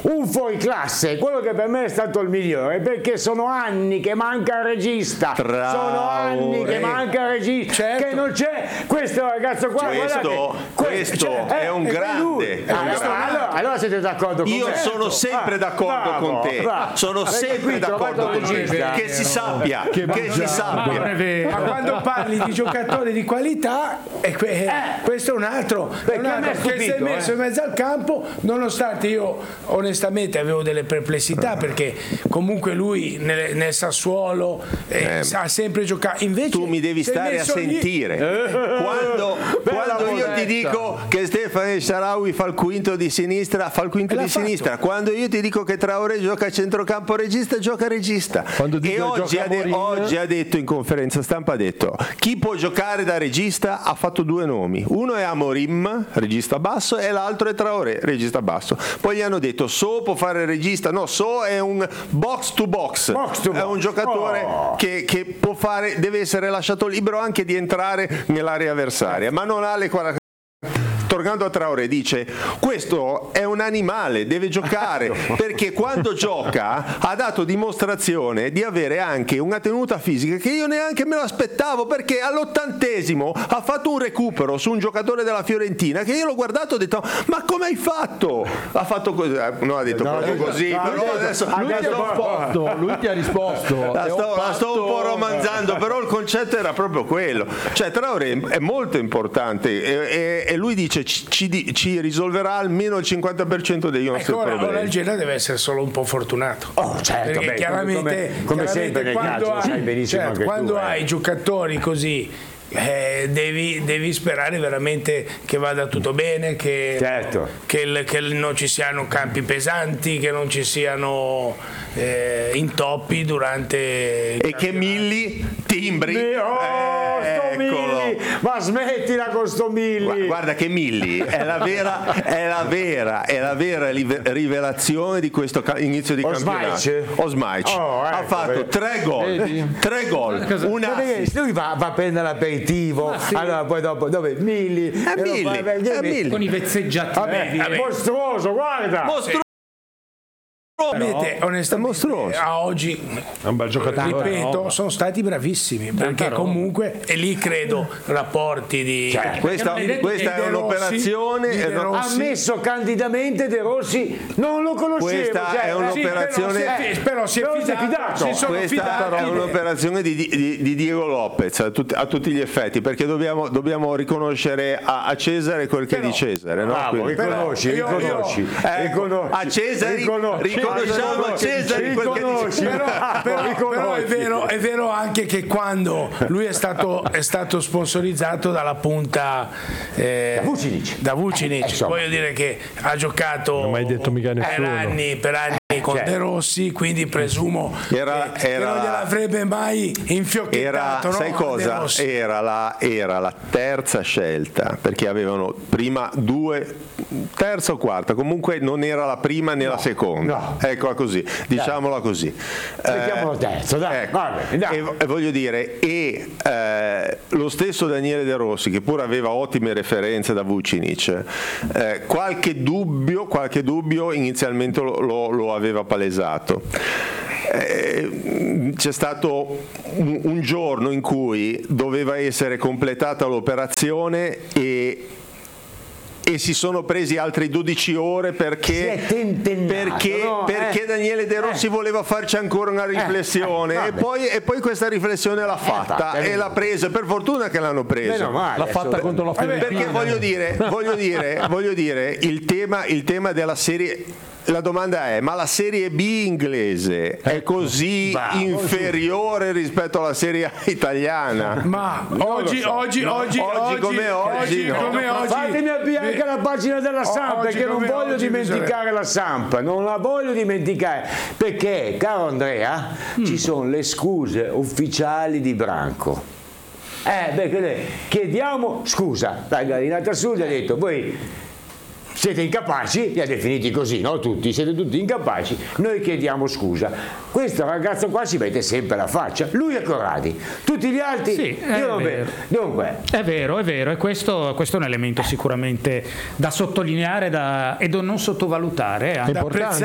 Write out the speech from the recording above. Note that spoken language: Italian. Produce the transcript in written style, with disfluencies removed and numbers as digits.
un fuoriclasse, quello che per me è stato il migliore, perché sono anni che manca il regista, sono anni che manca il regista, certo, che non c'è questo ragazzo qua. Questo è un grande. Allora siete d'accordo con me? Io sono sempre d'accordo con te. Sono sempre d'accordo con te. Che si sappia, che si sappia. Ma quando parli di giocatori di qualità, questo è un altro, che si è messo in mezzo al campo, nonostante io onestamente avevo delle perplessità, perché comunque lui nel Sassuolo ha sempre giocato. Invece tu mi devi stare a sentire quando io ti dico che Stefano El Shaarawy fa il quinto di sinistra, quando io ti dico che Traoré gioca a centrocampo regista, gioca regista. E oggi ha detto in conferenza stampa, ha detto chi può giocare da regista, ha fatto due nomi, uno è Amorim, regista basso, e l'altro è Traoré, regista basso. Poi gli hanno detto So può fare regista, no, So è un box to box, è un giocatore che può fare, deve essere lasciato libero anche di entrare nell'area avversaria, ma non ha le tornando a Traoré, dice questo è un animale, deve giocare, perché quando gioca ha dato dimostrazione di avere anche una tenuta fisica che io neanche me lo aspettavo, perché all'80° ha fatto un recupero su un giocatore della Fiorentina che io l'ho guardato e ho detto ma come hai fatto? Ha fatto così, non ha detto proprio così, però adesso lui ti ha risposto. La sto un po' romanzando, però il concetto era proprio quello, cioè Traoré è molto importante e lui dice ci risolverà almeno il 50% dei nostri problemi. Ora il Genoa deve essere solo un po' fortunato. Certo, perché chiaramente sempre nel calcio, sai benissimo anche quando tu, hai giocatori così devi sperare veramente che vada tutto bene, che non ci siano campi pesanti, che non ci siano intoppi durante e che Milli timbri. Milli, ma smettila con sto Milli. Guarda che Milli è la vera rivelazione di questo inizio di campionato. Osmaic ha fatto 3 gol, lui va a prendere l'aperitivo, allora poi dopo dove Milli con i vezzeggiativi, mostruoso, guarda, onestamente a oggi è un bel giocatore, ripeto, sono stati bravissimi, perché comunque e lì credo rapporti di questa è un'operazione ammesso candidamente De Rossi non lo conoscevo, questa è un'operazione però si è fidato, questa è un'operazione di Diego Lopez a tutti gli effetti, perché dobbiamo riconoscere a Cesare quel che è di Cesare, no? Riconosci a Cesare riconosciamo a Cesare quel che dice. Però è vero anche che quando lui è stato sponsorizzato dalla punta da Vucinic, voglio dire che ha giocato non mai detto mica per anni con De Rossi, quindi presumo che non gliel'avrebbe mai infiocchettato. Sai cosa? Era la terza scelta, perché avevano prima terza o quarta, comunque non era la prima né la seconda. Eccola così, diciamola così. Mettiamolo terzo, dai. E voglio dire, lo stesso Daniele De Rossi, che pure aveva ottime referenze da Vucinic, qualche dubbio inizialmente lo aveva palesato. C'è stato un giorno in cui doveva essere completata l'operazione e si sono presi altre 12 ore perché Daniele De Rossi voleva farci ancora una riflessione e poi questa riflessione l'ha fatta e l'ha presa, per fortuna che l'hanno presa, l'ha fatta contro la Fiorentina, perché voglio dire il tema della serie. La domanda è: ma la Serie B inglese è così inferiore rispetto alla Serie A italiana? Ma oggi come oggi fatemi aprire anche la pagina della Samp, perché non voglio dimenticare la Samp, non la voglio dimenticare, perché, caro Andrea, ci sono le scuse ufficiali di Branco. Perché chiediamo scusa, la Gallinata Sud ha detto voi siete incapaci, li ha definiti così, no? Siete tutti incapaci, noi chiediamo scusa. Questo ragazzo qua si mette sempre la faccia, lui è Corradi, tutti gli altri io non vedo. Dunque è vero, e questo è un elemento sicuramente da sottolineare e da non sottovalutare, è importante.